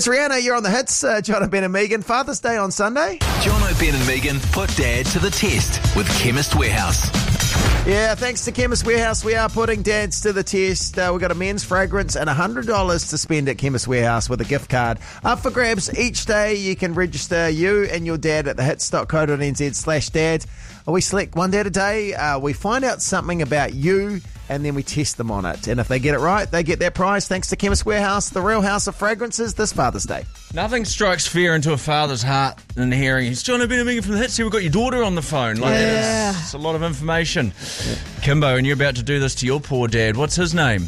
It's Rihanna, you're on the hits. John, Ben and Megan. Father's Day on Sunday. John, Ben and Megan put Dad to the test with Chemist Warehouse. Yeah, thanks to Chemist Warehouse, we are putting dads to the test. We've got a men's fragrance and $100 to spend at Chemist Warehouse with a gift card. Up for grabs each day. You can register you and your dad at thehits.co.nz/dad. We select one dad a day. We find out something about you, and then we test them on it. And if they get it right, they get their prize thanks to Chemist Warehouse, the real house of fragrances, this Father's Day. Nothing strikes fear into a father's heart than hearing, it's John Ben and Megan from the hits. Here we've got your daughter on the phone. It's a lot of information. Kimbo, and you're about to do this to your poor dad. What's his name?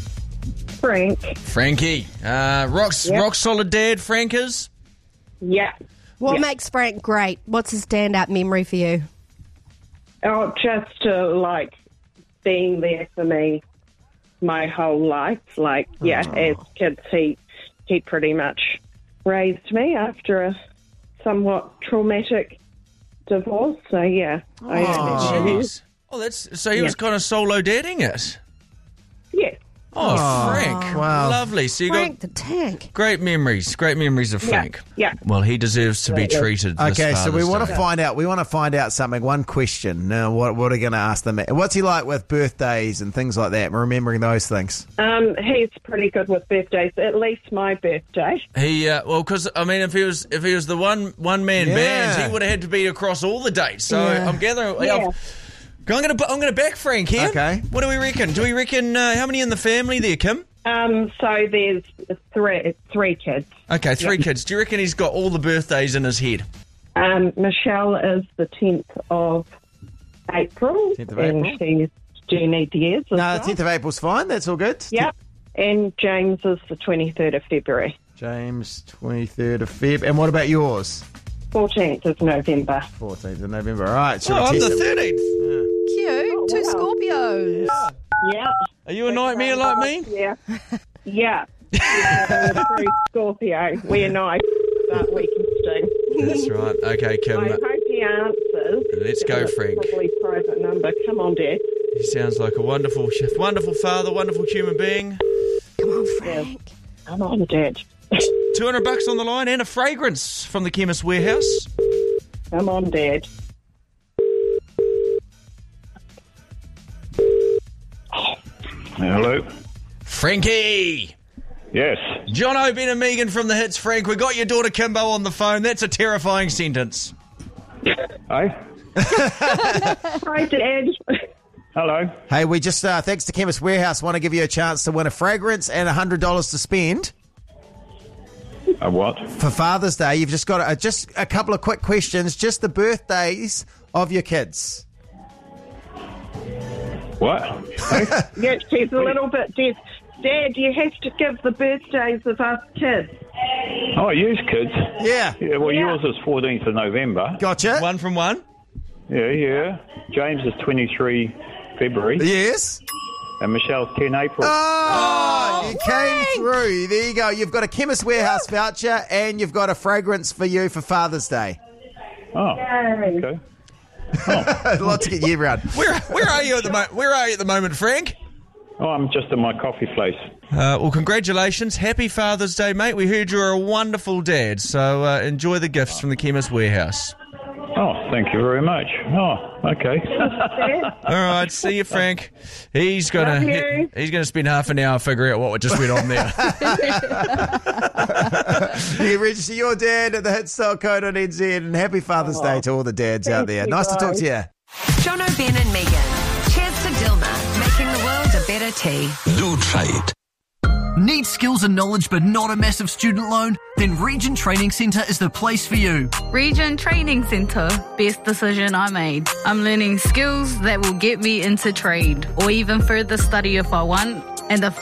Frankie. Rock solid dad, Frank is? Yeah. What makes Frank great? What's his stand-up memory for you? Oh, just to, being there for me my whole life. As kids, he pretty much raised me after a somewhat traumatic divorce. So, yeah. Jeez. So he was kind of solo dadding it? Yes. Oh, Frank. Wow. Lovely. So you Frank got the Tank. great memories of Frank. Yeah. Well, he deserves to be treated this Okay, so we Father's want Day. to find out. We want to find out something. One question. Now, what are we going to ask them? What's he like with birthdays and things like that? Remembering those things. He's pretty good with birthdays. At least my birthday. Because if he was the one man band, he would have had to be across all the dates. So I'm gathering. Yeah. I'm going to back Frank here. Okay. What do we reckon? Do we reckon how many in the family there, Kim? So there's three kids. Okay, three kids. Do you reckon he's got all the birthdays in his head? Michelle is the 10th of April. 10th of April. And she's Jeannie Diaz. No, 10th of April's fine. That's all good. Yep. And James is the 23rd of February. James, 23rd of Feb. And what about yours? 14th of November. 14th of November. All right. I'm the 13th. Cute. Two Scorpios. Yeah. Are you a nightmare like me? Yeah. Yeah. True Scorpio. We're nice, but we can sting. That's right. Okay, Kim. I hope he answers. Let's go, Frank. Probably private number. Come on, Dad. He sounds like a wonderful father, wonderful human being. Come on, Frank. Come on, Dad. $200 on the line and a fragrance from the Chemist Warehouse. Come on, Dad. Hello. Frankie! Yes. John Ben and Megan from the hits, Frank. We got your daughter Kimbo on the phone. That's a terrifying sentence. Hey. Hi, Dad. Hello. Hey, we just, thanks to Chemist Warehouse, want to give you a chance to win a fragrance and $100 to spend. A what? For Father's Day. You've just got just a couple of quick questions, just the birthdays of your kids. What? Hey? Yes, she's a little bit deaf. Dad, you have to give the birthdays of us kids. Oh, you kids. Yeah. Yeah, well, Yeah. yours is 14th of November. Gotcha. One from one. Yeah. James is 23 February. Yes. And Michelle's 10 April. Oh, you came through. There you go. You've got a Chemist Warehouse voucher and you've got a fragrance for you for Father's Day. Oh, okay. A lot to get you around. Where are you at the moment? Where are you at the moment, Frank? Oh, I'm just at my coffee place. Well, congratulations. Happy Father's Day, mate. We heard you're a wonderful dad, so enjoy the gifts from the Chemist Warehouse. Oh, thank you very much. Oh, okay. All right, see you, Frank. He's gonna spend half an hour figuring out what just went on there. You can register your dad at thehits.co.nz and happy Father's Day to all the dads out there. Nice to talk to you. John Ben and Megan. Cheers to Dilma, making the world a better tea. Do try it. Need skills and knowledge but not a massive student loan? Then Region Training Centre is the place for you. Region Training Centre, best decision I made. I'm learning skills that will get me into trade or even further study if I want. And the